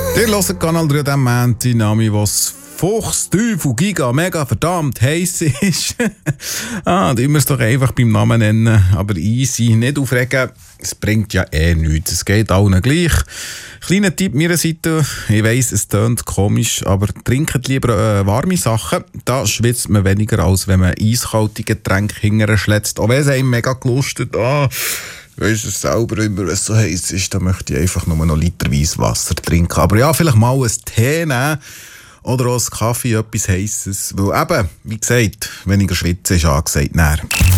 Ihr hört Kanal 3 am Montag, Name, was Fuchs, Teufel, Giga, mega verdammt heiß ist. Dann wir es doch einfach beim Namen nennen. Aber easy, nicht aufregen. Es bringt ja nichts. Es geht allen gleich. Kleiner Tipp meiner Seite. Ich weiss, es tönt komisch, aber trinkt lieber warme Sachen. Da schwitzt man weniger, als wenn man eiskalte Getränke hinterher schlätzt. Auch wenn es einem mega gelustet. Weisst du selber, immer, wenn es so heiß ist, dann möchte ich einfach nur noch literweise Wasser trinken. Aber ja, vielleicht mal einen Tee nehmen. Oder auch einen Kaffee, etwas Heisses. Weil eben, wie gesagt, weniger schwitzen ist angesagt.